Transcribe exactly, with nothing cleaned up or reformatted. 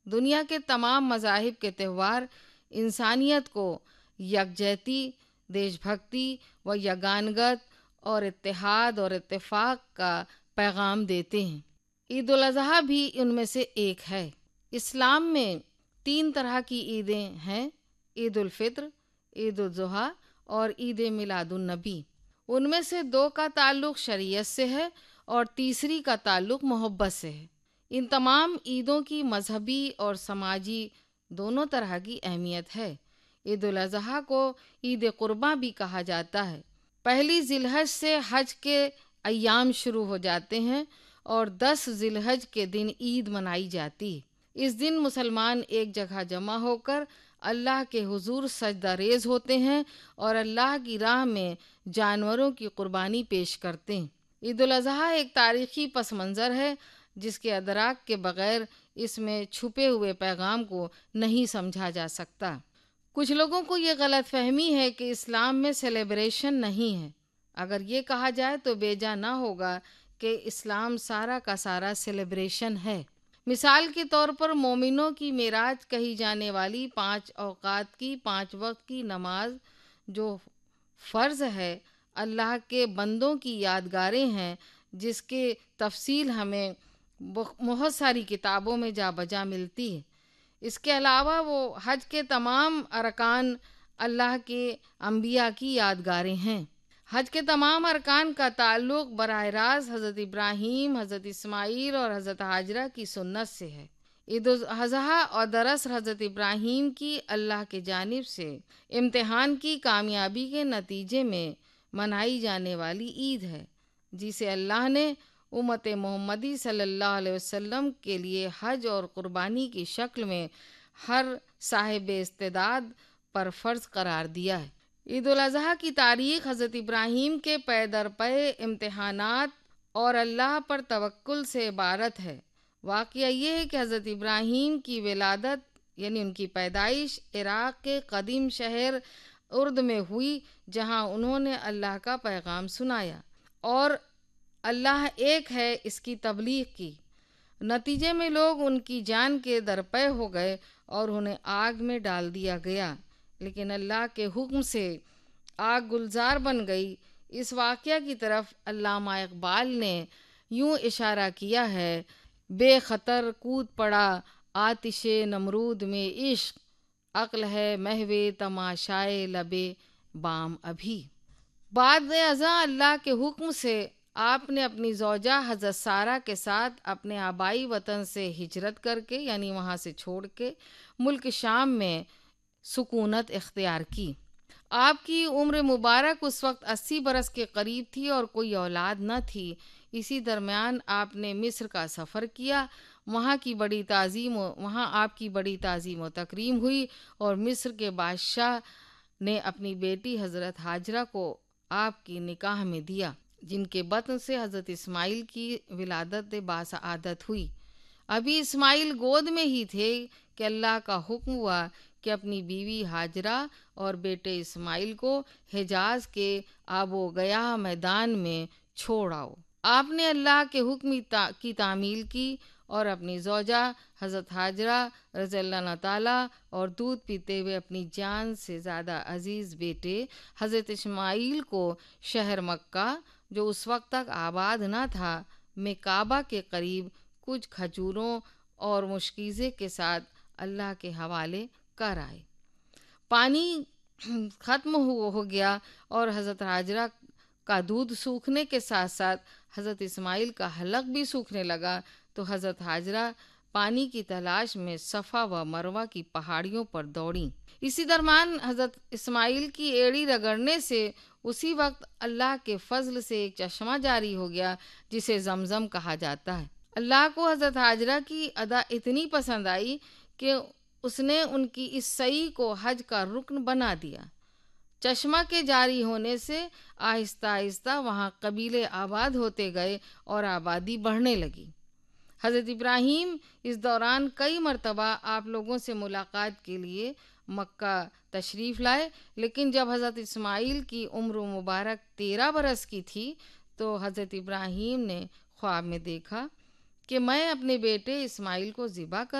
دنیا کے تمام مذاہب کے تہوار انسانیت کو یکجہتی، دیش بھکتی و یگانگت اور اتحاد اور اتفاق کا پیغام دیتے ہیں۔ عید الاضحیٰ بھی ان میں سے ایک ہے۔ اسلام میں تین طرح کی عیدیں ہیں: عید الفطر، عید الاضحیٰ اور عید میلاد النبی۔ ان میں سے دو کا تعلق شریعت سے ہے اور تیسری کا تعلق محبت سے ہے۔ ان تمام عیدوں کی مذہبی اور سماجی دونوں طرح کی اہمیت ہے۔ عید الاضحیٰ کو عید قرباں بھی کہا جاتا ہے۔ پہلی ذی الحج سے حج کے ایام شروع ہو جاتے ہیں اور دس ذی الحج کے دن عید منائی جاتی ہے۔ اس دن مسلمان ایک جگہ جمع ہو کر اللہ کے حضور سجدہ ریز ہوتے ہیں اور اللہ کی راہ میں جانوروں کی قربانی پیش کرتے ہیں۔ عید الاضحیٰ ایک تاریخی پس منظر ہے جس کے ادراک کے بغیر اس میں چھپے ہوئے پیغام کو نہیں سمجھا جا سکتا۔ کچھ لوگوں کو یہ غلط فہمی ہے کہ اسلام میں سیلیبریشن نہیں ہے۔ اگر یہ کہا جائے تو بیجا نہ ہوگا کہ اسلام سارا کا سارا سیلیبریشن ہے۔ مثال کے طور پر مومنوں کی معراج کہی جانے والی پانچ اوقات کی پانچ وقت کی نماز جو فرض ہے، اللہ کے بندوں کی یادگاریں ہیں جس کی تفصیل ہمیں بہت ساری کتابوں میں جا بجا ملتی ہے۔ اس کے علاوہ وہ حج کے تمام ارکان اللہ کے انبیاء کی یادگاریں ہیں۔ حج کے تمام ارکان کا تعلق براہ راست حضرت ابراہیم، حضرت اسماعیل اور حضرت ہاجرہ کی سنت سے ہے۔ عید الاضحیٰ اور دراصل حضرت ابراہیم کی اللہ کی جانب سے امتحان کی کامیابی کے نتیجے میں منائی جانے والی عید ہے، جسے اللہ نے امت محمدی صلی اللہ علیہ وسلم کے لیے حج اور قربانی کی شکل میں ہر صاحب استعداد پر فرض قرار دیا ہے۔ عید الاضحیٰ کی تاریخ حضرت ابراہیم کے پے در پے امتحانات اور اللہ پر توکل سے عبارت ہے۔ واقعہ یہ ہے کہ حضرت ابراہیم کی ولادت یعنی ان کی پیدائش عراق کے قدیم شہر ارد میں ہوئی، جہاں انہوں نے اللہ کا پیغام سنایا اور اللہ ایک ہے اس کی تبلیغ کی۔ نتیجے میں لوگ ان کی جان کے درپے ہو گئے اور انہیں آگ میں ڈال دیا گیا، لیکن اللہ کے حکم سے آگ گلزار بن گئی۔ اس واقعہ کی طرف علامہ اقبال نے یوں اشارہ کیا ہے: بے خطر کود پڑا آتش نمرود میں عشق، عقل ہے محو تماشائے لبے بام ابھی۔ بعد ازاں اللہ کے حکم سے آپ نے اپنی زوجہ حضرت سارہ کے ساتھ اپنے آبائی وطن سے ہجرت کر کے یعنی وہاں سے چھوڑ کے ملک شام میں سکونت اختیار کی۔ آپ کی عمر مبارک اس وقت اسی برس کے قریب تھی اور کوئی اولاد نہ تھی۔ اسی درمیان آپ نے مصر کا سفر کیا۔ وہاں کی بڑی تعظیم و وہاں آپ کی بڑی تعظیم و تکریم ہوئی اور مصر کے بادشاہ نے اپنی بیٹی حضرت ہاجرہ کو آپ کی نکاح میں دیا، جن کے بطن سے حضرت اسماعیل کی ولادت باسعادت ہوئی۔ ابھی اسماعیل گود میں ہی تھے کہ اللہ کا حکم ہوا کہ اپنی بیوی ہاجرہ اور بیٹے اسماعیل کو حجاز کے آب و گیاہ میدان میں چھوڑ آؤ۔ آپ نے اللہ کے حکم کی تعمیل کی اور اپنی زوجہ حضرت ہاجرہ رضی اللہ تعالیٰ اور دودھ پیتے ہوئے اپنی جان سے زیادہ عزیز بیٹے حضرت اسماعیل کو شہر مکہ، جو اس وقت تک آباد نہ تھا، میں کعبہ کے قریب کچھ کھجوروں اور مشکیزے کے ساتھ اللہ کے حوالے کر آئے۔ پانی ختم ہو ہو گیا اور حضرت ہاجرہ کا دودھ سوکھنے کے ساتھ ساتھ حضرت اسماعیل کا حلق بھی سوکھنے لگا، تو حضرت ہاجرہ پانی کی تلاش میں صفا و مروہ کی پہاڑیوں پر دوڑیں۔ اسی درمیان حضرت اسماعیل کی ایڑی رگڑنے سے اسی وقت اللہ کے فضل سے ایک چشمہ جاری ہو گیا جسے زمزم کہا جاتا ہے۔ اللہ کو حضرت ہاجرہ کی ادا اتنی پسند آئی کہ اس نے ان کی اس سعی کو حج کا رکن بنا دیا۔ چشمہ کے جاری ہونے سے آہستہ آہستہ وہاں قبیلے آباد ہوتے گئے اور آبادی بڑھنے لگی۔ حضرت ابراہیم اس دوران کئی مرتبہ آپ لوگوں سے ملاقات کے لیے مکہ تشریف لائے، لیکن جب حضرت اسماعیل کی عمر مبارک تیرہ برس کی تھی تو حضرت ابراہیم نے خواب میں دیکھا کہ میں اپنے بیٹے اسماعیل کو ذبح کر